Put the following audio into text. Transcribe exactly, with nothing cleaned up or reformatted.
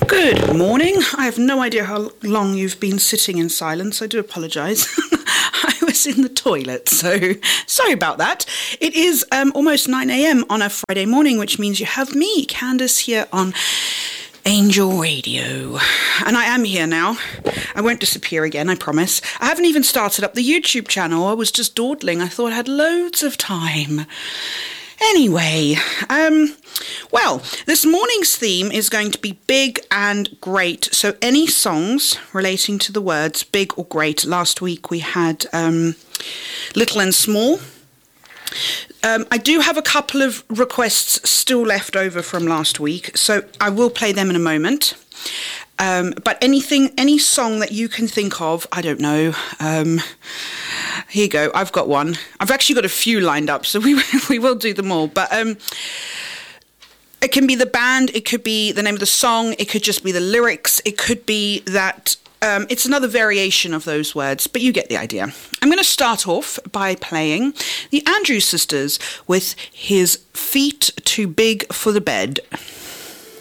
Good morning. I have no idea how long you've been sitting in silence. I do apologise. I was in the toilet, so sorry about that. It is um, almost nine a.m. on a Friday morning, which means you have me, Candice, here on Angel Radio. And I am here now. I won't disappear again, I promise. I haven't even started up the YouTube channel. I was just dawdling. I thought I had loads of time. Anyway, um, well, this morning's theme is going to be big and great. So any songs relating to the words big or great. Last week we had um, little and small. Um, I do have a couple of requests still left over from last week, so I will play them in a moment. Um, but anything, any song that you can think of, I don't know. Um, here you go. I've got one. I've actually got a few lined up, so we we will do them all. But um, it can be the band. It could be the name of the song. It could just be the lyrics. It could be that um, it's another variation of those words. But you get the idea. I'm going to start off by playing the Andrews Sisters with His Feet Too Big for the Bed.